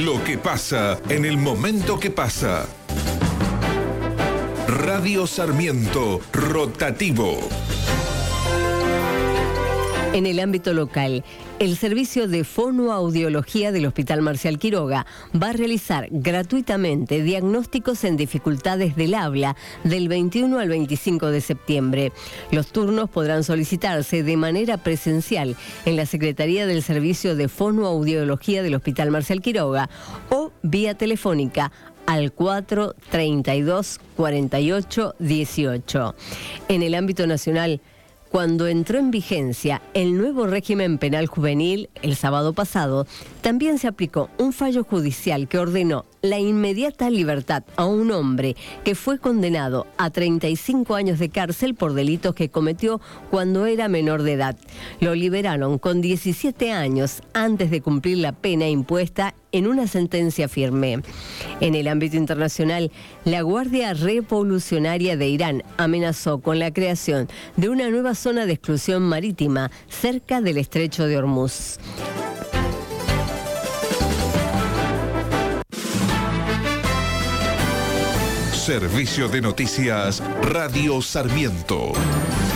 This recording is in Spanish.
Lo que pasa en el momento que pasa. Radio Sarmiento, rotativo. En el ámbito local, el servicio de fonoaudiología del Hospital Marcial Quiroga va a realizar gratuitamente diagnósticos en dificultades del habla del 21 al 25 de septiembre. Los turnos podrán solicitarse de manera presencial en la Secretaría del Servicio de Fonoaudiología del Hospital Marcial Quiroga o vía telefónica al 432 48 18. En el ámbito nacional, cuando entró en vigencia el nuevo régimen penal juvenil el sábado pasado, también se aplicó un fallo judicial que ordenó la inmediata libertad a un hombre que fue condenado a 35 años de cárcel por delitos que cometió cuando era menor de edad. Lo liberaron con 17 años antes de cumplir la pena impuesta en una sentencia firme. En el ámbito internacional, la Guardia Revolucionaria de Irán amenazó con la creación de una nueva zona de exclusión marítima cerca del Estrecho de Hormuz. Servicio de Noticias Radio Sarmiento.